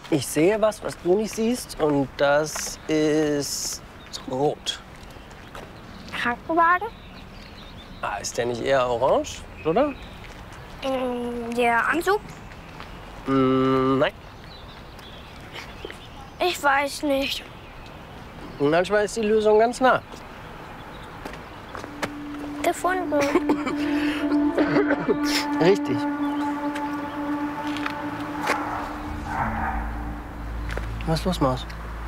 Ich sehe was du nicht siehst, und das ist rot. Krankenwagen? Ah, ist der nicht eher orange, oder? Der Anzug? Nein. Ich weiß nicht. Manchmal ist die Lösung ganz nah. Gefunden. Richtig. Was ist los, Maus?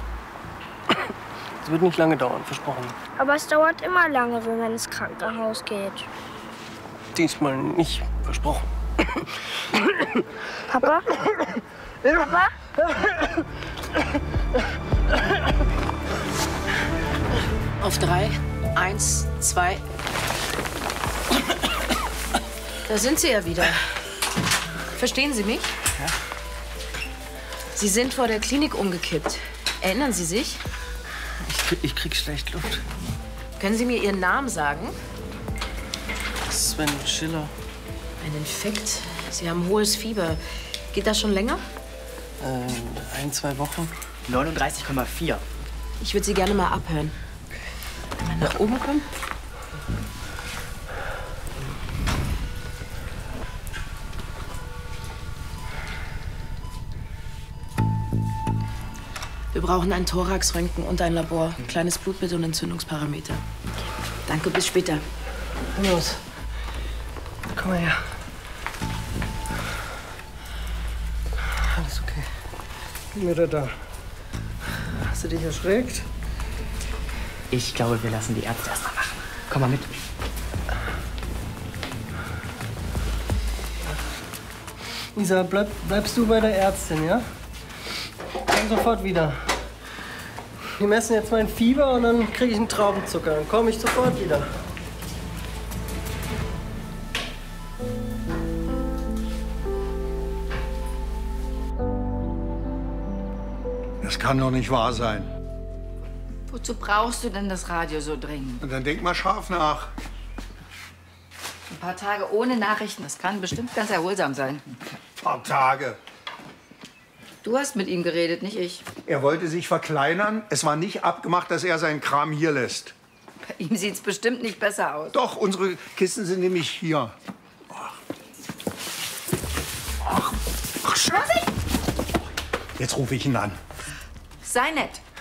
Es wird nicht lange dauern, versprochen. Aber es dauert immer lange, wenn man ins Krankenhaus geht. Diesmal nicht, versprochen. Papa? Papa? Auf 3. 1, 2. Da sind Sie ja wieder. Verstehen Sie mich? Ja. Sie sind vor der Klinik umgekippt. Erinnern Sie sich? Ich krieg schlecht Luft. Können Sie mir Ihren Namen sagen? Sven Schiller. Ein Infekt. Sie haben hohes Fieber. Geht das schon länger? 1, 2 Wochen. 39,4. Ich würde Sie gerne mal abhören. Wenn wir nach oben kommen. Wir brauchen ein Thoraxröntgen und ein Labor. Ein kleines Blutbild und Entzündungsparameter. Danke, bis später. Los. Komm mal her. Alles okay. Bin wieder da. Hast du dich erschreckt? Ich glaube, wir lassen die Ärzte erst mal machen. Komm mal mit. Isa, bleibst du bei der Ärztin, ja? Komm sofort wieder. Wir messen jetzt mein Fieber und dann kriege ich einen Traubenzucker. Dann komme ich sofort wieder. Das kann doch nicht wahr sein. Wozu brauchst du denn das Radio so dringend? Und dann denk mal scharf nach. Ein paar Tage ohne Nachrichten, das kann bestimmt ganz erholsam sein. Ein paar Tage. Du hast mit ihm geredet, nicht ich. Er wollte sich verkleinern. Es war nicht abgemacht, dass er seinen Kram hier lässt. Bei ihm sieht's bestimmt nicht besser aus. Doch, unsere Kisten sind nämlich hier. Ach, Jetzt rufe ich ihn an. Sei nett.